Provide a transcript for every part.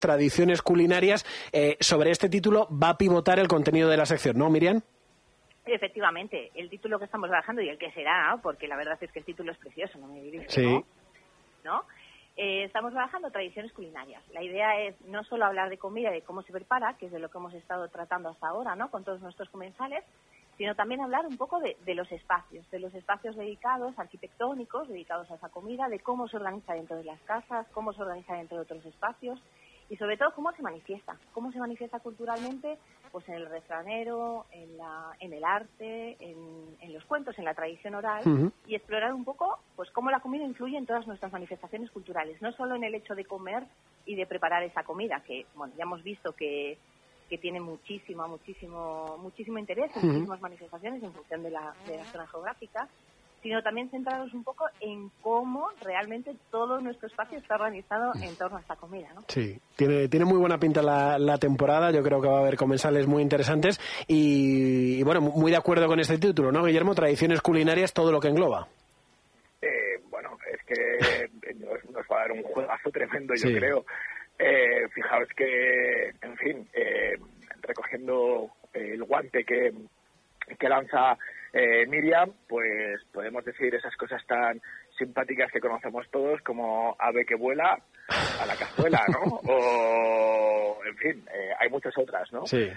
tradiciones culinarias. Sobre este título va a pivotar el contenido de la sección, ¿no, Miriam? Efectivamente, el título que estamos trabajando y el que será, ¿no? Porque la verdad es que el título es precioso, no me diréis que sí. ¿no? Estamos trabajando tradiciones culinarias. La idea es no solo hablar de comida y de cómo se prepara, que es de lo que hemos estado tratando hasta ahora, ¿no? Con todos nuestros comensales, sino también hablar un poco de los espacios dedicados, arquitectónicos, dedicados a esa comida, de cómo se organiza dentro de las casas, cómo se organiza dentro de otros espacios y sobre todo cómo se manifiesta culturalmente, pues en el refranero, en el arte, en los cuentos, en la tradición oral, y explorar un poco pues cómo la comida influye en todas nuestras manifestaciones culturales, no solo en el hecho de comer y de preparar esa comida, que bueno, ya hemos visto que tiene muchísimo interés, muchísimas manifestaciones en función de la zona geográfica, sino también centrarnos un poco en cómo realmente todo nuestro espacio está organizado en torno a esta comida, ¿no? Sí, tiene muy buena pinta la temporada, yo creo que va a haber comensales muy interesantes y bueno, muy de acuerdo con este título, ¿no, Guillermo? Tradiciones culinarias, todo lo que engloba. Bueno, es que nos va a dar un juegazo tremendo, yo creo. Fijaos que, en fin, recogiendo el guante que lanza Miriam, pues podemos decir esas cosas tan simpáticas que conocemos todos como ave que vuela a la cazuela, ¿no? O, en fin, hay muchas otras, ¿no? Sí.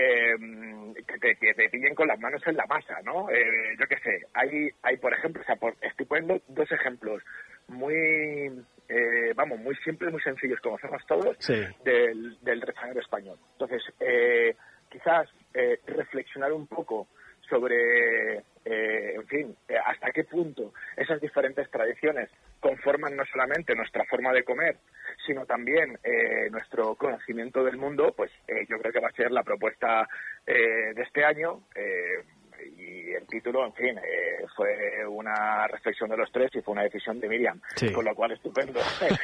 Que te pillen con las manos en la masa, ¿no? Yo qué sé, hay por ejemplo, o sea, estoy poniendo dos ejemplos muy simples, muy sencillos, conocemos todos, sí, del refranero español. Entonces, quizás reflexionar un poco sobre, en fin, hasta qué punto esas diferentes tradiciones conforman no solamente nuestra forma de comer, sino también nuestro conocimiento del mundo, pues yo creo que va a ser la propuesta de este año. Y el título, en fin, fue una reflexión de los tres y fue una decisión de Miriam, sí, con lo cual estupendo.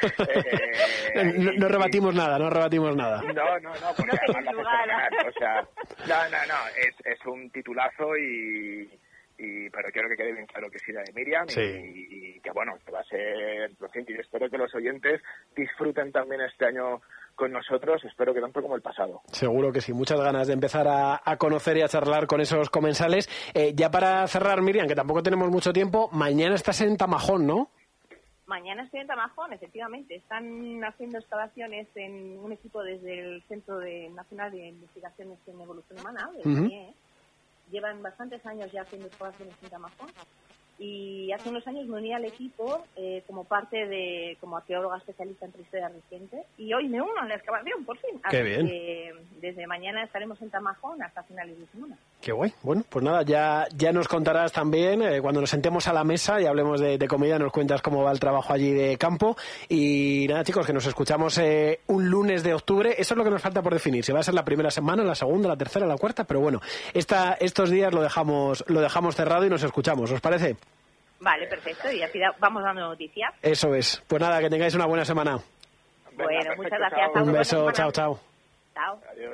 No rebatimos nada. No, porque además la fenomenal. O sea, no, es un titulazo pero quiero que quede bien claro que sí, la de Miriam, sí, y que bueno, que va a ser, en fin, y espero que los oyentes disfruten también este año con nosotros, espero que tanto como el pasado. Seguro que sí, muchas ganas de empezar a conocer y a charlar con esos comensales. Ya para cerrar, Miriam, que tampoco tenemos mucho tiempo, mañana estás en Tamajón, ¿no? Mañana estoy en Tamajón, efectivamente. Están haciendo excavaciones en un equipo desde el Centro Nacional de Investigaciones en Evolución Humana, del CIE. Llevan bastantes años ya haciendo excavaciones en Tamajón. Y hace unos años me uní al equipo como arqueóloga especialista en prehistoria reciente, y hoy me uno a la excavación, por fin. Qué bien. Que desde mañana estaremos en Tamajón hasta finales de semana. Qué guay. Bueno, pues nada, ya nos contarás también, cuando nos sentemos a la mesa y hablemos de comida, nos cuentas cómo va el trabajo allí de campo. Y nada, chicos, que nos escuchamos un lunes de octubre. Eso es lo que nos falta por definir, si va a ser la primera semana, la segunda, la tercera, la cuarta, pero bueno, estos días lo dejamos cerrado y nos escuchamos, ¿os parece? Vale, perfecto, y así vamos dando noticias. Eso es. Pues nada, que tengáis una buena semana. Bueno, muchas gracias. Un beso, chao. Chao. Adiós.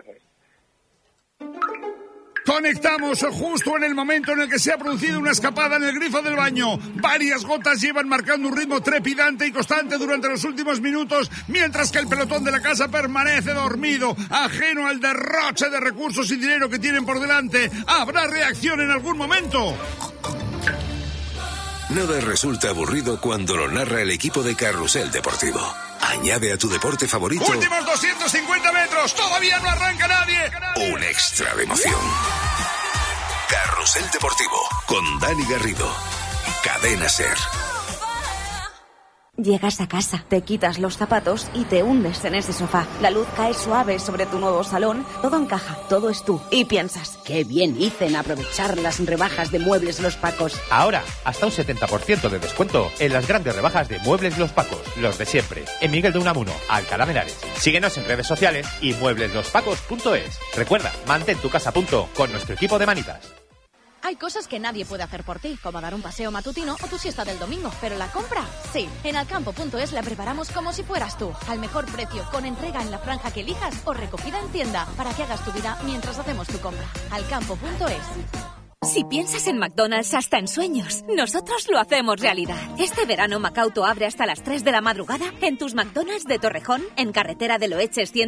Conectamos justo en el momento en el que se ha producido una escapada en el grifo del baño. Varias gotas llevan marcando un ritmo trepidante y constante durante los últimos minutos, mientras que el pelotón de la casa permanece dormido, ajeno al derroche de recursos y dinero que tienen por delante. ¿Habrá reacción en algún momento? Nada resulta aburrido cuando lo narra el equipo de Carrusel Deportivo. Añade a tu deporte favorito... ¡Últimos 250 metros! ¡Todavía no arranca nadie! Un extra de emoción. Carrusel Deportivo, con Dani Garrido. Cadena SER. Llegas a casa, te quitas los zapatos y te hundes en ese sofá. La luz cae suave sobre tu nuevo salón, todo encaja, todo es tú. Y piensas, qué bien hice en aprovechar las rebajas de Muebles Los Pacos. Ahora, hasta un 70% de descuento en las grandes rebajas de Muebles Los Pacos, los de siempre. En Miguel de Unamuno, Alcalá de Henares. Síguenos en redes sociales y muebleslospacos.es. Recuerda, mantén tu casa a punto con nuestro equipo de manitas. Hay cosas que nadie puede hacer por ti, como dar un paseo matutino o tu siesta del domingo, pero la compra, sí. En alcampo.es la preparamos como si fueras tú, al mejor precio, con entrega en la franja que elijas o recogida en tienda, para que hagas tu vida mientras hacemos tu compra. Alcampo.es. Si piensas en McDonald's hasta en sueños, nosotros lo hacemos realidad. Este verano Macauto abre hasta las 3 de la madrugada en tus McDonald's de Torrejón, en carretera de Loeches 100